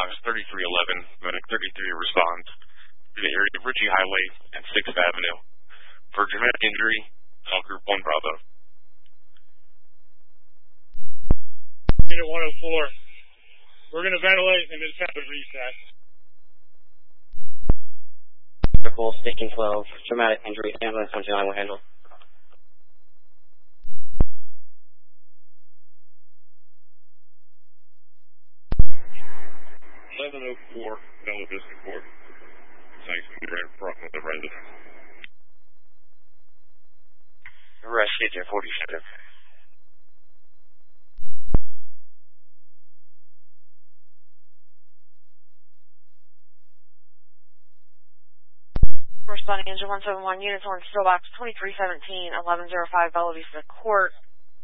Toolbox 3311, Medic 33 responds to the area of Ritchie Highway and 6th Avenue. For dramatic injury, call Group 1 Bravo. Unit 104. We're going to ventilate and just have it reset. Careful, Station 12, dramatic injury, ambulance 129 will handle. 1104, Bella Vista Court. Thanks to be right in front of the resident. Arrest CJ 47. Responding engine 171, units on Stillbox 2317, 1105 Bella Vista Court.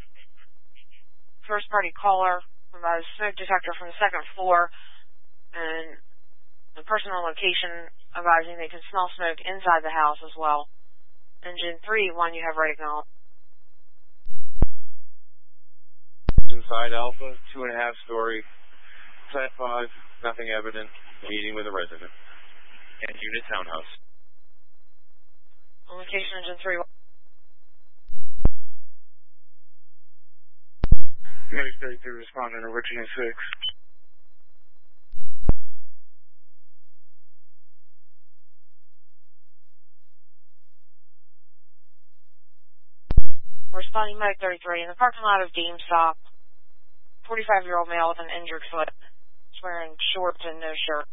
First party caller provides smoke detector from the second floor, and the person on location advising they can smell smoke inside the house as well. Engine 31, you have right acknowledged. Inside Alpha, 2.5-story, Plat 5, nothing evident, meeting with a resident. And unit townhouse. On location, engine 3. Medic 33 responding to Richie 6. Responding Medic 33 in the parking lot of GameStop. 45-year-old male with an injured foot. He's wearing shorts and no shirt.